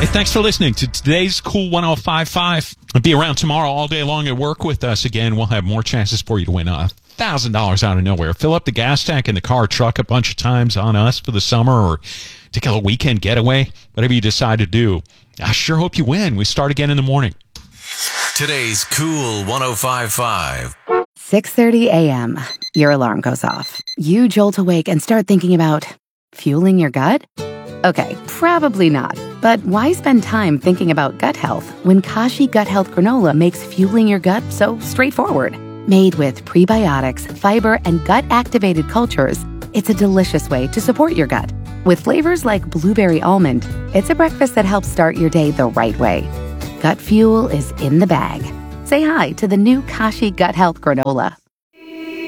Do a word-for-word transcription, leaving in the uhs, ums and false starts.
Hey, thanks for listening to today's Cool one oh five five. Be around tomorrow all day long and work with us again. We'll have more chances for you to win a one thousand dollars out of nowhere. Fill up the gas tank in the car or truck a bunch of times on us for the summer, or take a little weekend getaway. Whatever you decide to do. I sure hope you win. We start again in the morning. Today's Cool one oh five five. six thirty a.m. Your alarm goes off. You jolt awake and start thinking about fueling your gut? Okay, probably not. But why spend time thinking about gut health when Kashi Gut Health Granola makes fueling your gut so straightforward? Made with prebiotics, fiber, and gut-activated cultures, it's a delicious way to support your gut. With flavors like blueberry almond, it's a breakfast that helps start your day the right way. Gut fuel is in the bag. Say hi to the new Kashi Gut Health Granola.